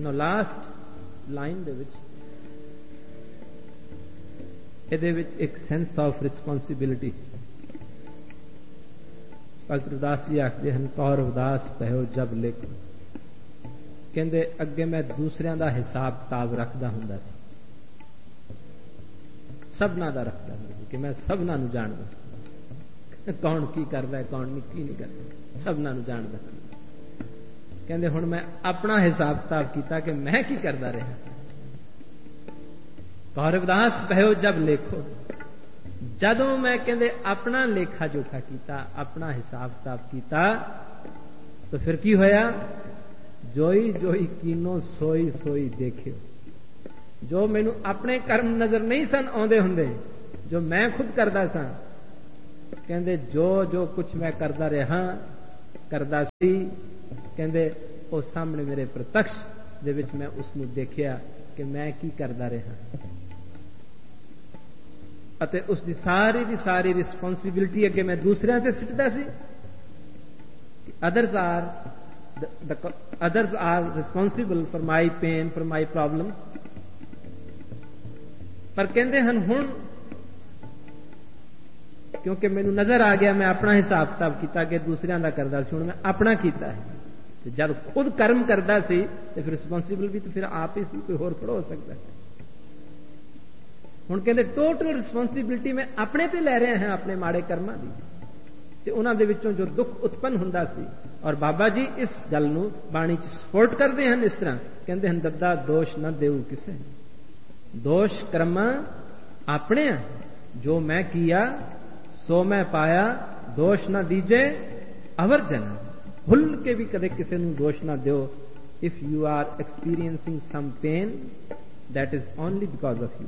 Last line ਦੇ ਵਿੱਚ ਇਹਦੇ ਵਿੱਚ ਇੱਕ sense of responsibility. Bhagat Ravidas ji ਆਖਦੇ ਹਨ, ਕੌਰ ਉਦਾਸ ਭਇਓ ਜਬ ਲਿਖ। ਕਹਿੰਦੇ ਅੱਗੇ ਮੈਂ ਦੂਸਰਿਆਂ ਦਾ ਹਿਸਾਬ ਕਿਤਾਬ ਰੱਖਦਾ ਹੁੰਦਾ ਸੀ, ਸਭਨਾਂ ਦਾ ਰੱਖਦਾ ਹੁੰਦਾ ਸੀ ਕਿ ਮੈਂ ਸਭਨਾਂ ਨੂੰ ਜਾਣਦਾ, ਕੌਣ ਕੀ ਕਰਦਾ ਹੈ, ਕੌਣ ਕੀ ਨਹੀਂ ਕਰਦਾ, ਸਭਨਾਂ ਨੂੰ ਜਾਣਦਾ। ਕਹਿੰਦੇ ਹੁਣ ਮੈਂ ਆਪਣਾ ਹਿਸਾਬ ਕਿਤਾਬ ਕੀਤਾ ਕਿ ਮੈਂ ਕੀ ਕਰਦਾ ਰਿਹਾ। ਕੌਰ ਉਦਾਸ ਭਇਓ ਜਬ ਲੇਖੋ, ਜਦੋਂ ਮੈਂ ਕਹਿੰਦੇ ਆਪਣਾ ਲੇਖਾ ਜੋਖਾ ਕੀਤਾ, ਆਪਣਾ ਹਿਸਾਬ ਕਿਤਾਬ ਕੀਤਾ, ਤਾਂ ਫਿਰ ਕੀ ਹੋਇਆ? ਜੋਈ ਜੋਈ ਕੀਨੋ ਸੋਈ ਸੋਈ ਦੇਖਿਓ। ਜੋ ਮੈਨੂੰ ਆਪਣੇ ਕਰਮ ਨਜ਼ਰ ਨਹੀਂ ਸਨ ਆਉਂਦੇ ਹੁੰਦੇ, ਜੋ ਮੈਂ ਖੁਦ ਕਰਦਾ ਸਾਂ, ਕਹਿੰਦੇ ਜੋ ਜੋ ਕੁਛ ਮੈਂ ਕਰਦਾ ਰਿਹਾ ਕਰਦਾ ਸੀ, ਕਹਿੰਦੇ ਉਹ ਸਾਹਮਣੇ ਮੇਰੇ ਪ੍ਰਤੱਖ ਦੇ ਵਿੱਚ ਮੈਂ ਉਸ ਨੂੰ ਦੇਖਿਆ ਕਿ ਮੈਂ ਕੀ ਕਰਦਾ ਰਿਹਾ, ਅਤੇ ਉਸ ਦੀ ਸਾਰੀ ਰਿਸਪੌਂਸਿਬਿਲਿਟੀ ਅੱਗੇ ਮੈਂ ਦੂਸਰਿਆਂ ਤੇ ਸਿੱਟਦਾ ਸੀ। Others are responsible for my pain, for my problems. ਪਰ ਕਹਿੰਦੇ ਹਨ ਹੁਣ ਕਿਉਂਕਿ ਮੈਨੂੰ ਨਜ਼ਰ ਆ ਗਿਆ, ਮੈਂ ਆਪਣਾ ਹਿਸਾਬ ਕਿਤਾਬ ਕੀਤਾ ਕਿ ਦੂਸਰਿਆਂ ਦਾ ਕਰਦਾ ਸੀ, ਹੁਣ ਮੈਂ ਆਪਣਾ ਕੀਤਾ ਹੈ। ਤੇ ਜਦ ਖੁਦ ਕਰਮ ਕਰਦਾ ਸੀ ਤੇ ਫਿਰ ਰਿਸਪੌਂਸਿਬਲ ਵੀ ਤਾਂ ਫਿਰ ਆਪ ਹੀ ਸੀ, ਕੋਈ ਹੋਰ ਥੋੜਾ ਹੋ ਸਕਦਾ ਹੈ। ਹੁਣ ਕਹਿੰਦੇ ਟੋਟਲ ਰਿਸਪੌਂਸਿਬਿਲਿਟੀ ਮੈਂ ਆਪਣੇ ਤੇ ਲੈ ਰਿਹਾ ਹਾਂ, ਆਪਣੇ ਮਾੜੇ ਕਰਮਾਂ ਦੀ, ਤੇ ਉਹਨਾਂ ਦੇ ਵਿੱਚੋਂ ਜੋ ਦੁੱਖ ਉਤਪੰਨ ਹੁੰਦਾ ਸੀ। ਔਰ ਬਾਬਾ ਜੀ ਇਸ ਗੱਲ ਨੂੰ ਬਾਣੀ 'ਚ ਸਪੋਰਟ ਕਰਦੇ ਹਨ ਇਸ ਤਰ੍ਹਾਂ, ਕਹਿੰਦੇ ਹਨ ਦੱਦਾ ਦੋਸ਼ ਨਾ ਦੇਉ ਕਿਸੇ, ਦੋਸ਼ ਕਰਮਾਂ ਆਪਣੇ, ਜੋ ਮੈਂ ਕੀਆ ਸੋ ਮੈਂ ਪਾਇਆ, ਦੋਸ਼ ਨਾ ਦੀਜੇ ਅਵਰ ਜਨ। ਭੁੱਲ ਕੇ ਵੀ ਕਦੇ ਕਿਸੇ ਨੂੰ ਦੋਸ਼ ਨਾ ਦਿਓ। If you are experiencing sum pain, that is only because of you.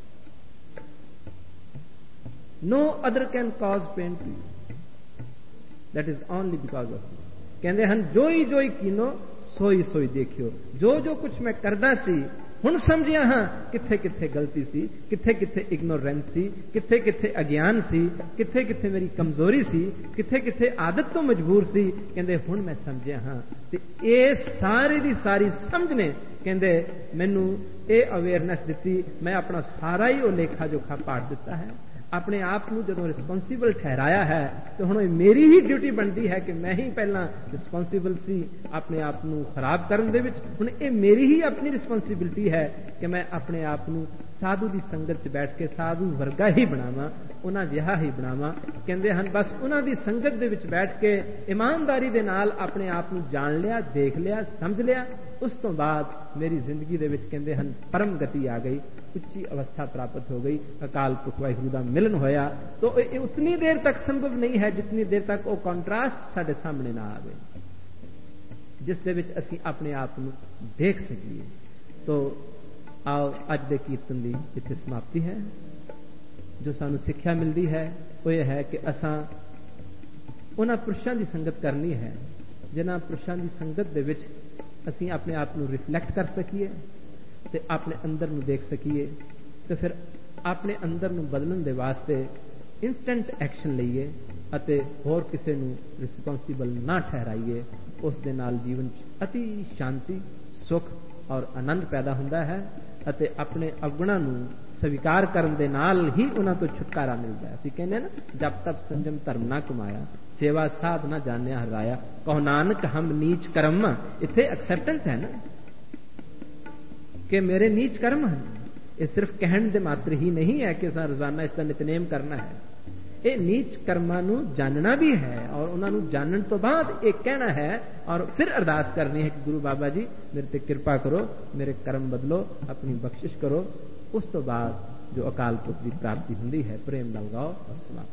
No other can cause pain to you. That is only because of you. ਕਹਿੰਦੇ ਹਨ ਜੋਈ ਜੋਈ ਕੀਨੋ ਸੋਈ ਸੋਈ ਦੇਖਿਓ। ਜੋ ਜੋ ਕੁਛ ਮੈਂ ਕਰਦਾ ਸੀ, ਹੁਣ ਸਮਝਿਆ ਹਾਂ ਕਿੱਥੇ ਕਿੱਥੇ ਗਲਤੀ ਸੀ, ਕਿੱਥੇ ਕਿੱਥੇ ਇਗਨੋਰੈਂਸ ਸੀ, ਕਿੱਥੇ ਕਿੱਥੇ ਅਗਿਆਨ ਸੀ, ਕਿੱਥੇ ਕਿੱਥੇ ਮੇਰੀ ਕਮਜ਼ੋਰੀ ਸੀ, ਕਿੱਥੇ ਕਿੱਥੇ ਆਦਤ ਤੋਂ ਮਜਬੂਰ ਸੀ। ਕਹਿੰਦੇ ਹੁਣ ਮੈਂ ਸਮਝਿਆ ਹਾਂ। ਤੇ ਇਹ ਸਾਰੀ ਦੀ ਸਾਰੀ ਸਮਝ ਨੇ ਕਹਿੰਦੇ ਮੈਨੂੰ ਇਹ ਅਵੇਅਰਨੈਸ ਦਿੱਤੀ, ਮੈਂ ਆਪਣਾ ਸਾਰਾ ਹੀ ਉਹ ਲੇਖਾ ਜੋਖਾ ਪਾੜ ਦਿੱਤਾ ਹੈ। ਆਪਣੇ ਆਪ ਨੂੰ ਜਦੋਂ ਰਿਸਪੌਂਸਿਬਲ ਠਹਿਰਾਇਆ ਹੈ ਤੇ ਹੁਣ ਮੇਰੀ ਹੀ ਡਿਊਟੀ ਬਣਦੀ ਹੈ ਕਿ ਮੈਂ ਹੀ ਪਹਿਲਾਂ ਰਿਸਪੌਂਸਿਬਲ ਸੀ ਆਪਣੇ ਆਪ ਨੂੰ ਖਰਾਬ ਕਰਨ ਦੇ ਵਿੱਚ। ਹੁਣ ਇਹ ਮੇਰੀ ਹੀ ਆਪਣੀ ਰਿਸਪੌਂਸਿਬਿਲਿਟੀ ਹੈ ਕਿ ਮੈਂ ਆਪਣੇ ਆਪ ਨੂੰ ਸਾਧੂ ਦੀ ਸੰਗਤ 'ਚ ਬੈਠ ਕੇ ਸਾਧੂ ਵਰਗਾ ਹੀ ਬਣਾਵਾਂ, ਉਹਨਾਂ ਜਿਹਾ ਹੀ ਬਣਾਵਾਂ। ਕਹਿੰਦੇ ਹਨ ਬਸ ਉਹਨਾਂ ਦੀ ਸੰਗਤ ਦੇ ਵਿੱਚ ਬੈਠ ਕੇ ਇਮਾਨਦਾਰੀ ਦੇ ਨਾਲ ਆਪਣੇ ਆਪ ਨੂੰ ਜਾਣ ਲਿਆ, ਦੇਖ ਲਿਆ, ਸਮਝ ਲਿਆ। ਉਸ ਤੋਂ ਬਾਅਦ ਮੇਰੀ ਜ਼ਿੰਦਗੀ ਦੇ ਵਿੱਚ ਕਹਿੰਦੇ ਹਨ ਪਰਮ ਗਤੀ ਆ ਗਈ, ਉੱਚੀ ਅਵਸਥਾ ਪ੍ਰਾਪਤ ਹੋ ਗਈ, ਅਕਾਲ ਪੁਰਖ ਵਾਹਿਗੁਰੂ ਦਾ ਮਿਲਨ ਹੋਇਆ। ਤਾਂ ਇਹ ਉਤਨੀ ਦੇਰ ਤੱਕ ਸੰਭਵ ਨਹੀਂ ਹੈ ਜਿਤਨੀ ਦੇਰ ਤੱਕ ਉਹ ਕੰਟਰਾਸਟ ਸਾਡੇ ਸਾਹਮਣੇ ਨਾ ਆਵੇ, ਜਿਸ ਦੇ ਵਿੱਚ ਅਸੀਂ ਆਪਣੇ ਆਪ ਨੂੰ ਦੇਖ ਸਕੀਏ। ਤਾਂ ਆਓ ਅੱਜ ਦੇ ਕੀਰਤਨ ਦੀ ਇੱਥੇ ਸਮਾਪਤੀ ਹੈ। ਜੋ ਸਾਨੂੰ ਸਿੱਖਿਆ ਮਿਲਦੀ ਹੈ ਉਹ ਇਹ ਹੈ ਕਿ ਅਸਾਂ ਉਹਨਾਂ ਪੁਰਸ਼ਾਂ ਦੀ ਸੰਗਤ ਕਰਨੀ ਹੈ ਜਿਨ੍ਹਾਂ ਪੁਰਸ਼ਾਂ ਦੀ ਸੰਗਤ ਦੇ ਵਿੱਚ ਅਸੀਂ ਆਪਣੇ ਆਪ ਨੂੰ ਰਿਫਲੈਕਟ ਕਰ ਸਕੀਏ ਤੇ ਆਪਣੇ ਅੰਦਰ ਨੂੰ ਦੇਖ ਸਕੀਏ, ਤੇ ਫਿਰ ਆਪਣੇ ਅੰਦਰ ਨੂੰ ਬਦਲਣ ਦੇ ਵਾਸਤੇ ਇੰਸਟੈਂਟ ਐਕਸ਼ਨ ਲਈਏ ਅਤੇ ਹੋਰ ਕਿਸੇ ਨੂੰ ਰਿਸਪੌਂਸਿਬਲ ਨਾ ਠਹਿਰਾਈਏ। ਉਸ ਦੇ ਨਾਲ ਜੀਵਨ 'ਚ ਅਤੀ ਸ਼ਾਂਤੀ, ਸੁਖ ਔਰ ਆਨੰਦ ਪੈਦਾ ਹੁੰਦਾ ਹੈ ਅਤੇ ਆਪਣੇ ਅਵਗੁਣਾਂ ਨੂੰ ਸਵੀਕਾਰ ਕਰਨ ਦੇ ਨਾਲ ਹੀ ਉਹਨਾਂ ਤੋਂ ਛੁਟਕਾਰਾ ਮਿਲਦਾ ਹੈ। ਅਸੀਂ ਕਹਿੰਦੇ ਨਾ, ਜਬ ਤੱਕ ਸੰਜਮ ਧਰਮ ਨਾ ਕਮਾਇਆ, ਸੇਵਾ ਸਾਧ ਨਾ ਜਾਣਿਆ ਹਰਾਇਆ, ਕਹੋ ਨਾਨਕ ਹਮ ਨੀਚ ਕਰਮ। ਇੱਥੇ ਐਕਸੈਪਟੈਂਸ ਹੈ ਨਾ ਕਿ ਮੇਰੇ ਨੀਚ ਕਰਮ ਹਨ। ਇਹ ਸਿਰਫ ਕਹਿਣ ਦੇ ਮਾਤਰ ਹੀ ਨਹੀਂ ਹੈ ਕਿ ਅਸਾਂ ਰੋਜ਼ਾਨਾ ਇਸ ਦਾ ਨਿਤਨੇਮ ਕਰਨਾ ਹੈ। ਇਹ ਨੀਚ ਕਰਮਾਂ ਨੂੰ ਜਾਣਨਾ ਵੀ ਹੈ ਔਰ ਉਹਨਾਂ ਨੂੰ ਜਾਣਨ ਤੋਂ ਬਾਅਦ ਇਹ ਕਹਿਣਾ ਹੈ ਔਰ ਫਿਰ ਅਰਦਾਸ ਕਰਨੀ ਹੈ ਕਿ ਗੁਰੂ ਬਾਬਾ ਜੀ ਮੇਰੇ ਤੇ ਕਿਰਪਾ ਕਰੋ, ਮੇਰੇ ਕਰਮ ਬਦਲੋ, ਆਪਣੀ ਬਖਸ਼ਿਸ਼ ਕਰੋ। ਉਸ ਤੋਂ ਬਾਅਦ ਜੋ ਅਕਾਲ ਪੁਰਖ ਦੀ ਪ੍ਰਾਪਤੀ ਹੁੰਦੀ ਹੈ, ਪ੍ਰੇਮ ਨਾਲ ਗਾਓ ਔਰ ਸਮਾਪਤ।